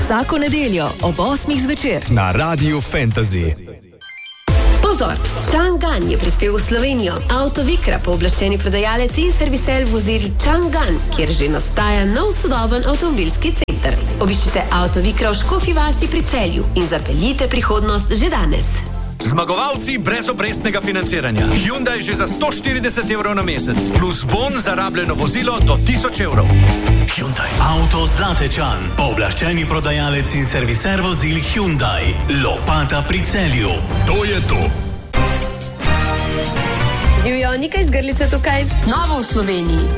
Vsako nedeljo ob 8 zvečer na Radiu Fantasy. Pozor! Chang'an je prispel v Slovenijo. Avtovikra, pooblaščeni prodajalec in serviser vozil Chang'an, kjer že nastaja nov sodoben avtomobilski center. Obiščite Avtovikra v Škofji Vasi pri Celju in zapeljite prihodnost že danes. Zmagovalci brez obrestnega financiranja. Hyundai že za 140 evrov na mesec, plus bon za rabljeno vozilo do 1000 evrov. Hyundai. Avto Zlatečan, pooblaščeni prodajalec in serviser vozil Hyundai. Lopata pri Celju. To je to. Živjo, nekaj zgrlice tukaj. Novo v Sloveniji.